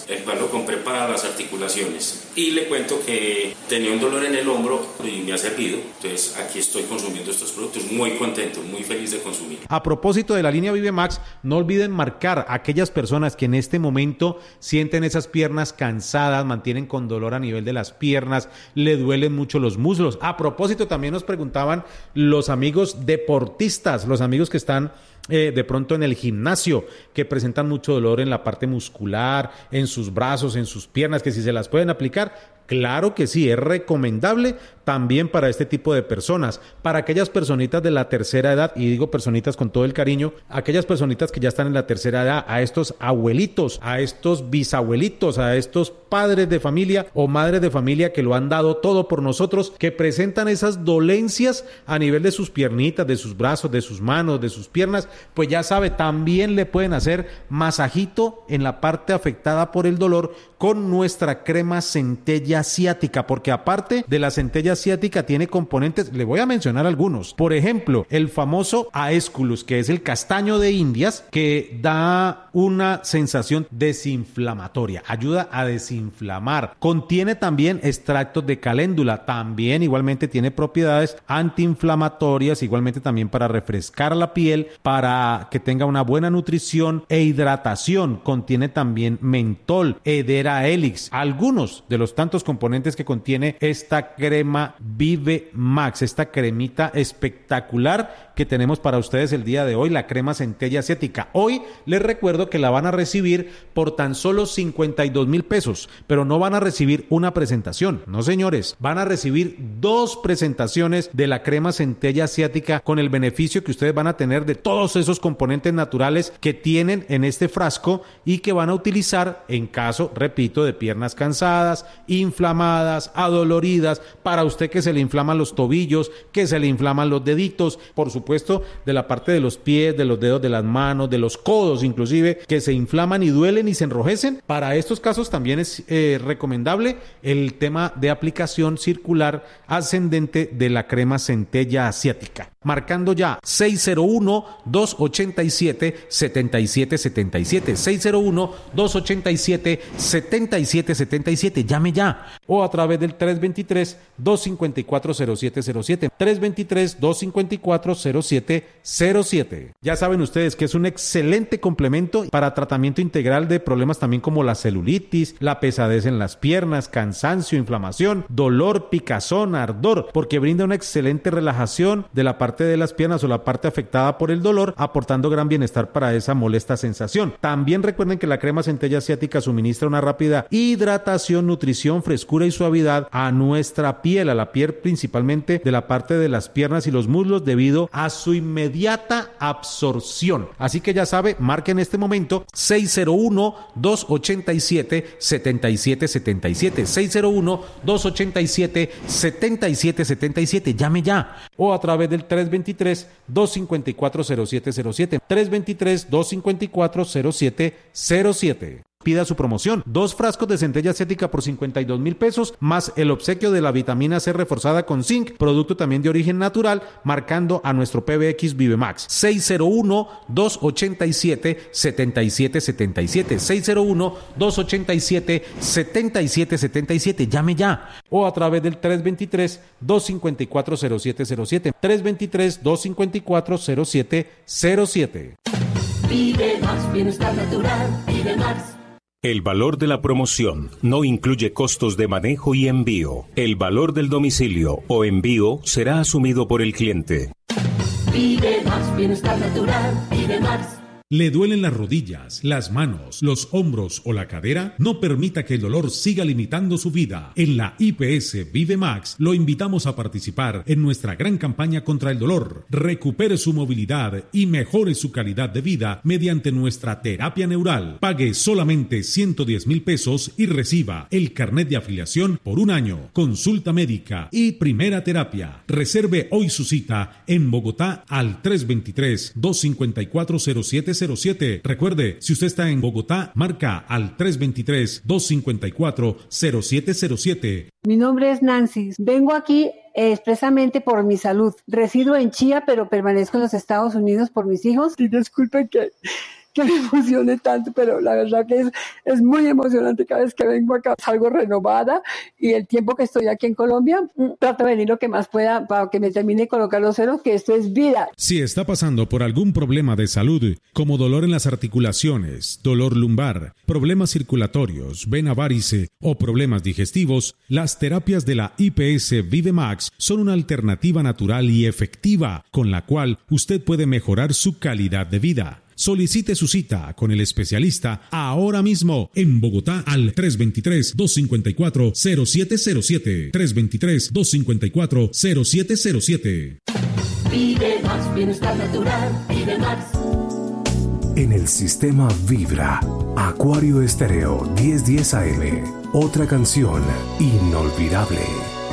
el cual lo compré para las articulaciones. Y le cuento que tenía un dolor en el hombro y me ha servido. Entonces aquí estoy consumiendo estos productos, muy contento, muy feliz de consumir. A propósito de la línea ViveMax, no olviden marcar a aquellas personas que en este momento sienten esas piernas cansadas, mantienen con dolor a nivel de las piernas, le duelen mucho los muslos. A propósito, también nos preguntaban los amigos deportistas, los amigos que están de pronto en el gimnasio, que presentan mucho dolor en la parte muscular, en sus brazos, en sus piernas, que si se las pueden aplicar. Claro que sí, es recomendable también para este tipo de personas, para aquellas personitas de la tercera edad, y digo personitas con todo el cariño, aquellas personitas que ya están en la tercera edad, a estos abuelitos, a estos bisabuelitos, a estos padres de familia o madres de familia que lo han dado todo por nosotros, que presentan esas dolencias a nivel de sus piernitas, de sus brazos, de sus manos, de sus piernas, pues ya sabe, también le pueden hacer masajito en la parte afectada por el dolor con nuestra crema centella asiática, porque aparte de la centella asiática tiene componentes, le voy a mencionar algunos, por ejemplo, el famoso Aesculus, que es el castaño de Indias, que da una sensación desinflamatoria, ayuda a desinflamar, contiene también extractos de caléndula, también igualmente tiene propiedades antiinflamatorias, igualmente también para refrescar la piel, para que tenga una buena nutrición e hidratación, contiene también mentol, Hedera helix, algunos de los tantos componentes que contiene esta crema ViveMax, esta cremita espectacular que tenemos para ustedes el día de hoy, la crema centella asiática. Hoy les recuerdo que la van a recibir por tan solo 52,000 pesos, pero no van a recibir una presentación, no señores, van a recibir 2 presentaciones de la crema centella asiática con el beneficio que ustedes van a tener de todos esos componentes naturales que tienen en este frasco y que van a utilizar en caso, repito, de piernas cansadas, inflamadas, adoloridas, para usted que se le inflaman los tobillos, que se le inflaman los deditos, por supuesto, de la parte de los pies, de los dedos de las manos, de los codos inclusive, que se inflaman y duelen y se enrojecen. Para estos casos también es recomendable el tema de aplicación circular ascendente de la crema centella asiática. Marcando ya 601-287-7777, 601-287-7777, llame ya, o a través del 323-254-0707, 323-254-0707. Ya saben ustedes que es un excelente complemento para tratamiento integral de problemas también como la celulitis, la pesadez en las piernas, cansancio, inflamación, dolor, picazón, ardor, porque brinda una excelente relajación de la parte de las piernas o la parte afectada por el dolor, aportando gran bienestar para esa molesta sensación. También recuerden que la crema centella asiática suministra una rápida hidratación, nutrición, frescura y suavidad a nuestra piel, a la piel principalmente de la parte de las piernas y los muslos debido a su inmediata absorción. Así que ya sabe, marque en este momento 601-287-7777, 601-287-7777, llame ya, o a través del 323-254-0707, 323-254-0707. Pida su promoción, 2 frascos de centella asiática por 52,000 pesos, más el obsequio de la vitamina C reforzada con zinc, producto también de origen natural, marcando a nuestro PBX ViveMax, 601-287-7777, 601-287-7777, llame ya, o a través del 323-254-0707, 323-254-0707. ViveMax, bienestar natural, ViveMax. El valor de la promoción no incluye costos de manejo y envío. El valor del domicilio o envío será asumido por el cliente. ViveMax, bienestar natural, ViveMax. ¿Le duelen las rodillas, las manos, los hombros o la cadera? No permita que el dolor siga limitando su vida. En la IPS ViveMax lo invitamos a participar en nuestra gran campaña contra el dolor. Recupere su movilidad y mejore su calidad de vida mediante nuestra terapia neural. Pague solamente 110,000 pesos y reciba el carnet de afiliación por 1 año, consulta médica y primera terapia. Reserve hoy su cita en Bogotá al 323-254-0707. Recuerde, si usted está en Bogotá, marca al 323-254-0707. Mi nombre es Nancy. Vengo aquí expresamente por mi salud. Resido en Chía, pero permanezco en los Estados Unidos por mis hijos. Y disculpen que que me emocione tanto, pero la verdad que es muy emocionante. Cada vez que vengo acá salgo renovada, y el tiempo que estoy aquí en Colombia trato de venir lo que más pueda para que me termine de colocar los ceros, que esto es vida. Si está pasando por algún problema de salud, como dolor en las articulaciones, dolor lumbar, problemas circulatorios, vena varice o problemas digestivos, las terapias de la IPS Vive Max son una alternativa natural y efectiva con la cual usted puede mejorar su calidad de vida. Solicite su cita con el especialista ahora mismo en Bogotá al 323-254-0707. 323-254-0707. Vive Max, bienestar natural, Vive Max. En el sistema Vibra, Acuario Estéreo 1010 AM, otra canción inolvidable.